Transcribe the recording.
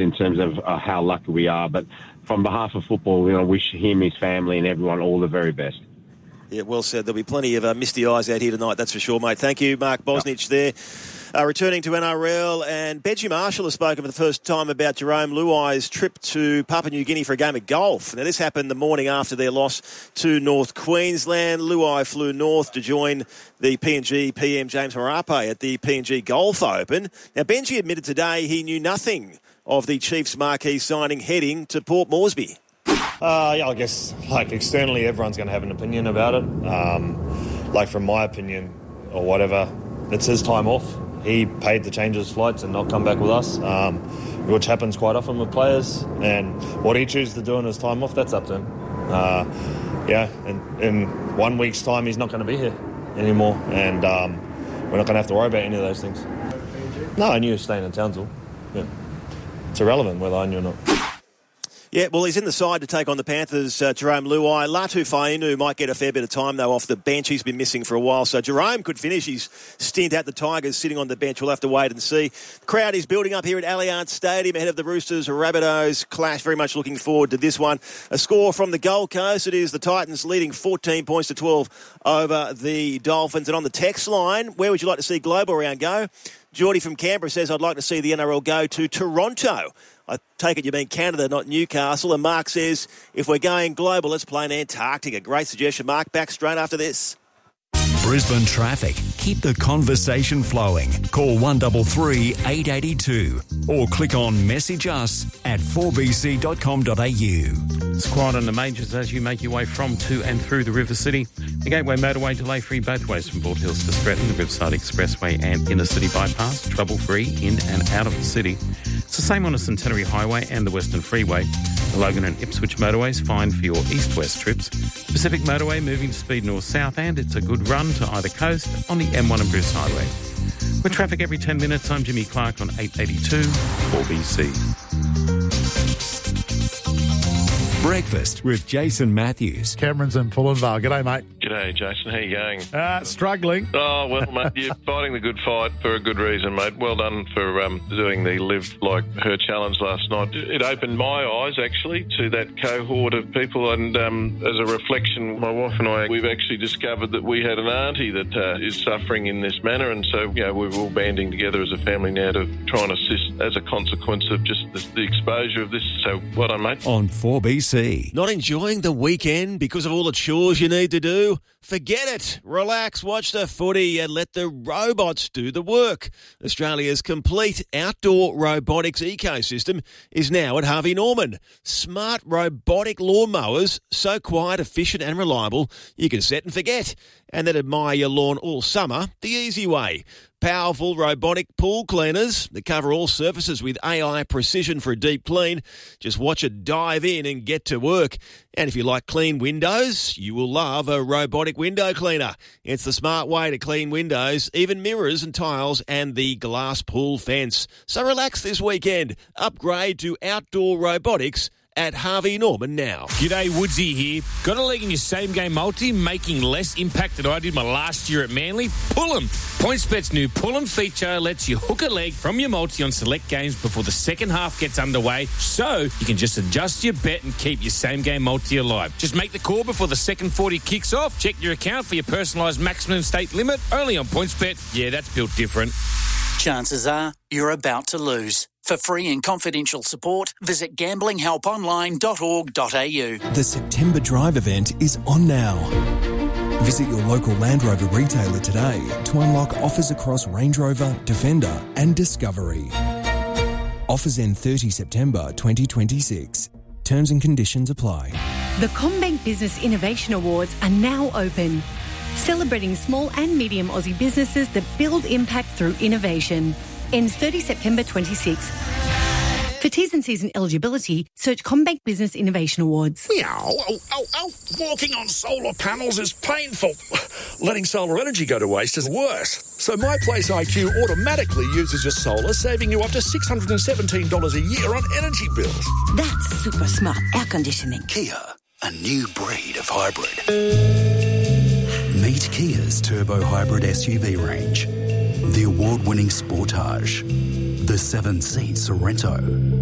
in terms of how lucky we are. But from behalf of football, I wish him, his family and everyone all the very best. Yeah, well said. There'll be plenty of misty eyes out here tonight, that's for sure, mate. Thank you, Mark Bosnich there. Returning to NRL, and Benji Marshall has spoken for the first time about Jerome Luai's trip to Papua New Guinea for a game of golf. Now, this happened the morning after their loss to North Queensland. Luai flew north to join the PNG PM James Marape at the PNG Golf Open. Now, Benji admitted today he knew nothing of the Chiefs' marquee signing heading to Port Moresby. Yeah, I guess, externally, everyone's going to have an opinion about it. From my opinion, or whatever, it's his time off. He paid to change his flights and not come back with us, which happens quite often with players. And what he chooses to do in his time off, that's up to him. And in 1 week's time, he's not going to be here anymore. And we're not going to have to worry about any of those things. No, I knew he was staying in Townsville. Yeah. It's irrelevant whether I knew or not. Yeah, well, he's in the side to take on the Panthers, Jerome Luai. Latu Fainu might get a fair bit of time, though, off the bench. He's been missing for a while. So Jerome could finish his stint at the Tigers sitting on the bench. We'll have to wait and see. The crowd is building up here at Allianz Stadium ahead of the Roosters-Rabbitohs clash. Very much looking forward to this one. A score from the Gold Coast. It is the Titans leading 14 points to 12 over the Dolphins. And on the text line, where would you like to see Global Round go? Geordie from Canberra says, I'd like to see the NRL go to Toronto. I take it you mean Canada, not Newcastle. And Mark says, if we're going global, let's play in Antarctica. Great suggestion, Mark. Back straight after this. Brisbane traffic. Keep the conversation flowing. Call 133 882 or click on message us at 4bc.com.au. It's quiet on the majors as you make your way from, to and through the River City. The Gateway Motorway delay-free both ways from Bald Hills to Stretton, the Riverside Expressway and Inner City Bypass, trouble-free in and out of the city. It's the same on the Centenary Highway and the Western Freeway. The Logan and Ipswich motorways fine for your east-west trips. Pacific Motorway moving to speed north-south, and it's a good run to either coast on the M1 and Bruce Highway. With traffic every 10 minutes, I'm Jimmy Clark on 882 4BC. Breakfast with Jason Matthews. Cameron's in Pullenvale. G'day, mate. G'day, Jason. How you going? Struggling. Oh, well, mate, you're fighting the good fight for a good reason, mate. Well done for doing the Live Like Her challenge last night. It opened my eyes, actually, to that cohort of people. And as a reflection, my wife and I, we've actually discovered that we had an auntie that is suffering in this manner. And so, we're all banding together as a family now to try and assist as a consequence of just the exposure of this. So, well done, mate. On 4BC. Not enjoying the weekend because of all the chores you need to do? Forget it. Relax, watch the footy and let the robots do the work. Australia's complete outdoor robotics ecosystem is now at Harvey Norman. Smart robotic lawnmowers, so quiet, efficient and reliable you can set and forget. And then admire your lawn all summer the easy way. Powerful robotic pool cleaners that cover all surfaces with AI precision for a deep clean. Just watch it dive in and get to work. And if you like clean windows, you will love a robotic window cleaner. It's the smart way to clean windows, even mirrors and tiles and the glass pool fence. So relax this weekend. Upgrade to outdoor robotics at Harvey Norman now. G'day, Woodsy here. Got a leg in your same-game multi, making less impact than I did my last year at Manly? Pull 'em. PointsBet's new Pull 'em feature lets you hook a leg from your multi on select games before the second half gets underway, so you can just adjust your bet and keep your same-game multi alive. Just make the call before the second 40 kicks off. Check your account for your personalised maximum stake limit. Only on PointsBet. Yeah, that's built different. Chances are you're about to lose. For free and confidential support, visit gamblinghelponline.org.au. The September Drive event is on now. Visit your local Land Rover retailer today to unlock offers across Range Rover, Defender and Discovery. Offers end 30 September 2026. Terms and conditions apply. The CommBank Business Innovation Awards are now open, celebrating small and medium Aussie businesses that build impact through innovation. Ends 30 September 26. For T's and C's and eligibility, search CommBank Business Innovation Awards. Walking on solar panels is painful. Letting solar energy go to waste is worse. So My Place IQ automatically uses your solar, saving you up to $617 a year on energy bills. That's super smart air conditioning. Kia, a new breed of hybrid. Meet Kia's turbo hybrid SUV range. The award-winning Sportage, the 7-seat Sorrento,